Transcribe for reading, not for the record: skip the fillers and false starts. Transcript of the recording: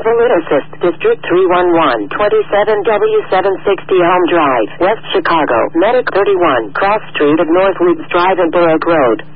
Revolut Assist, District 311, 27W760 Elm Drive, West Chicago, Medic 31, Cross Street of Northwoods Drive and Borough Road.